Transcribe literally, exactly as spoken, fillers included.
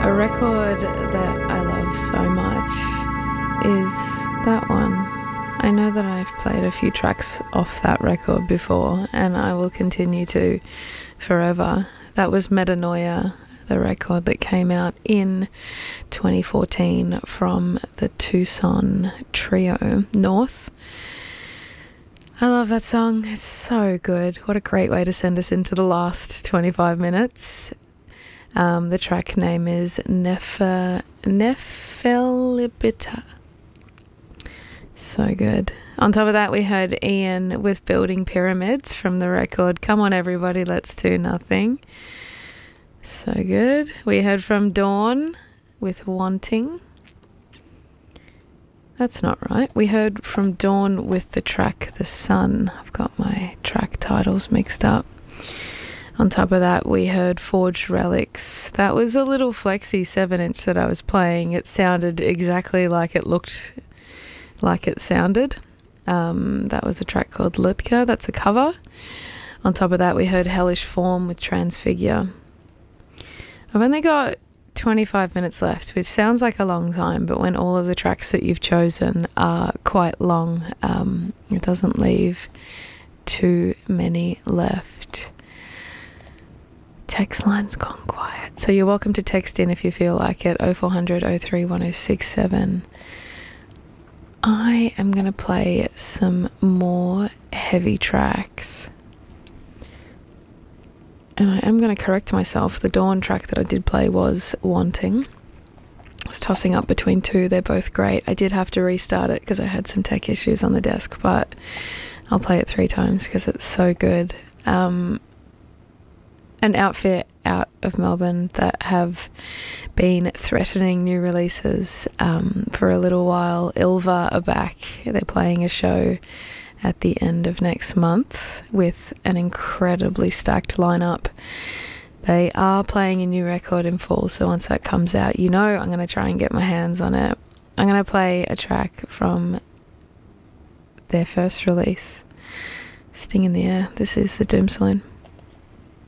A record that I love so much is that one. I know that I've played a few tracks off that record before, and I will continue to forever. That was Metanoia, the record that came out in twenty fourteen from the Tucson trio North. I love that song. It's so good. What a great way to send us into the last twenty-five minutes. Um, the track name is Neph- Nephelibita. So good. On top of that, we heard Ian with Building Pyramids from the record Come On Everybody, Let's Do Nothing. So good. We heard from Dawn with Wanting. That's not right. We heard from Dawn with the track The Sun. I've got my track titles mixed up. On top of that, we heard Forged Relics. That was a little flexi seven inch that I was playing. It sounded exactly like it looked like it sounded. Um, that was a track called Lutka. That's a cover. On top of that, we heard Hellish Form with Transfigure. I've only got twenty-five minutes left, which sounds like a long time, but when all of the tracks that you've chosen are quite long, um, it doesn't leave too many left. Text line's gone quiet, so you're welcome to text in if you feel like it. oh four hundred oh three one oh six seven. I am going to play some more heavy tracks. And I am going to correct myself. The Dawn track that I did play was Wanting. I was tossing up between two. They're both great. I did have to restart it because I had some tech issues on the desk, but I'll play it three times because it's so good. Um, an outfit out of Melbourne that have been threatening new releases um, for a little while. Ilva are back. They're playing a show at the end of next month with an incredibly stacked lineup. They are playing a new record in full, so once that comes out, you know I'm going to try and get my hands on it. I'm going to play a track from their first release, Sting in the Air. This is the Doom Saloon.